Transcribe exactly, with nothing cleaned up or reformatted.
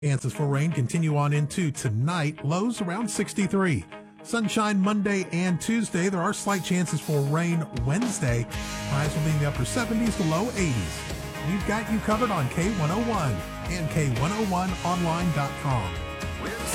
Chances for rain continue on into tonight. Lows around sixty-three. Sunshine Monday and Tuesday. There are slight chances for rain Wednesday. Highs will be in the upper seventies to low eighties. We've got you covered on K one oh one and K one oh one online dot com.